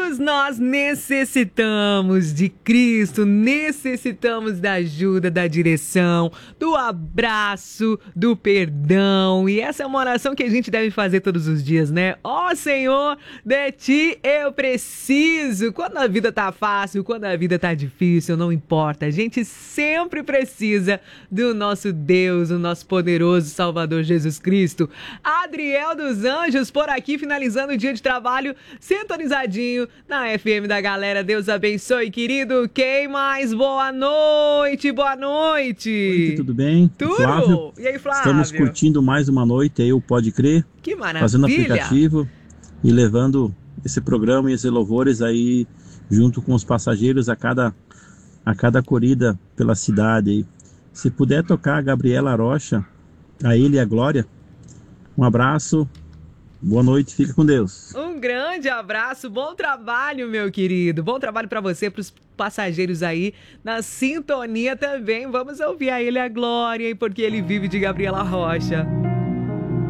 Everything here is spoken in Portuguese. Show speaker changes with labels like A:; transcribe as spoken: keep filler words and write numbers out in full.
A: Todos nós necessitamos de Cristo, necessitamos da ajuda, da direção, do abraço, do perdão. E essa é uma oração que a gente deve fazer todos os dias, né? Ó Senhor, de Ti eu preciso. Quando a vida tá fácil, quando a vida tá difícil, não importa. A gente sempre precisa do nosso Deus, o nosso poderoso Salvador Jesus Cristo. Adriel dos Anjos por aqui, finalizando o dia de trabalho, sintonizadinho na F M da galera. Deus abençoe, querido. Quem mais? Boa noite, boa noite.
B: Oi, tudo bem?
A: Tudo?
B: Flávio.
A: E aí, Flávio?
B: Estamos curtindo mais uma noite aí, o Pode Crer.
A: Que maravilha.
B: Fazendo aplicativo e levando esse programa e esses louvores aí junto com os passageiros a cada, a cada corrida pela cidade aí. Se puder tocar a Gabriela Rocha, a ele e a Glória, um abraço, boa noite, fica com Deus.
A: Um grande abraço, bom trabalho, meu querido. Bom trabalho para você, para os passageiros aí na sintonia também. Vamos ouvir a ele e a Glória, porque ele vive de Gabriela Rocha.